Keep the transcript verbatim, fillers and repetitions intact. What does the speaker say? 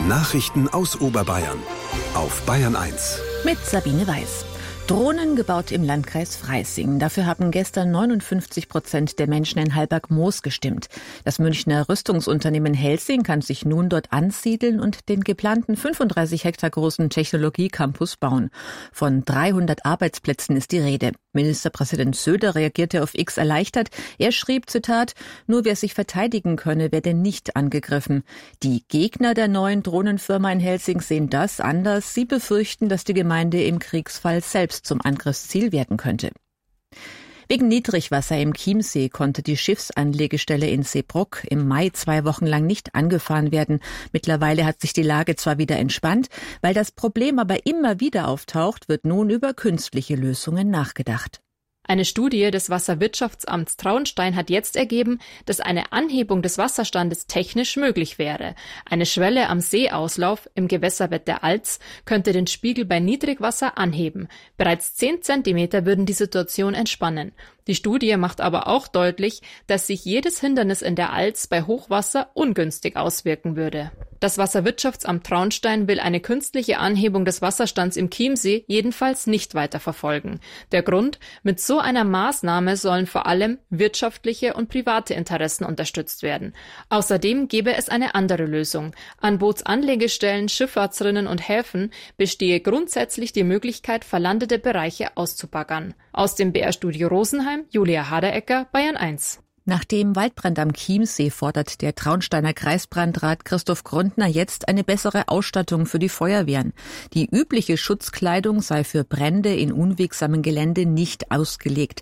Nachrichten aus Oberbayern auf Bayern eins. Mit Sabine Weiß. Drohnen gebaut im Landkreis Freising. Dafür haben gestern neunundfünfzig Prozent der Menschen in Halberg-Moos gestimmt. Das Münchner Rüstungsunternehmen Helsing kann sich nun dort ansiedeln und den geplanten fünfunddreißig Hektar großen Technologie-Campus bauen. Von dreihundert Arbeitsplätzen ist die Rede. Ministerpräsident Söder reagierte auf X erleichtert. Er schrieb, Zitat, nur wer sich verteidigen könne, werde nicht angegriffen. Die Gegner der neuen Drohnenfirma in Helsing sehen das anders. Sie befürchten, dass die Gemeinde im Kriegsfall selbst zum Angriffsziel werden könnte. Wegen Niedrigwasser im Chiemsee konnte die Schiffsanlegestelle in Seebruck im Mai zwei Wochen lang nicht angefahren werden. Mittlerweile hat sich die Lage zwar wieder entspannt, weil das Problem aber immer wieder auftaucht, wird nun über künstliche Lösungen nachgedacht. Eine Studie des Wasserwirtschaftsamts Traunstein hat jetzt ergeben, dass eine Anhebung des Wasserstandes technisch möglich wäre. Eine Schwelle am Seeauslauf im Gewässerbett der Alz könnte den Spiegel bei Niedrigwasser anheben. Bereits zehn Zentimeter würden die Situation entspannen. Die Studie macht aber auch deutlich, dass sich jedes Hindernis in der Alz bei Hochwasser ungünstig auswirken würde. Das Wasserwirtschaftsamt Traunstein will eine künstliche Anhebung des Wasserstands im Chiemsee jedenfalls nicht weiter verfolgen. Der Grund: Mit so einer Maßnahme sollen vor allem wirtschaftliche und private Interessen unterstützt werden. Außerdem gäbe es eine andere Lösung. An Bootsanlegestellen, Schifffahrtsrinnen und Häfen bestehe grundsätzlich die Möglichkeit, verlandete Bereiche auszubaggern. Aus dem B R-Studio Rosenheim, Julia Haderecker, Bayern eins. Nach dem Waldbrand am Chiemsee fordert der Traunsteiner Kreisbrandrat Christoph Grundner jetzt eine bessere Ausstattung für die Feuerwehren. Die übliche Schutzkleidung sei für Brände in unwegsamem Gelände nicht ausgelegt.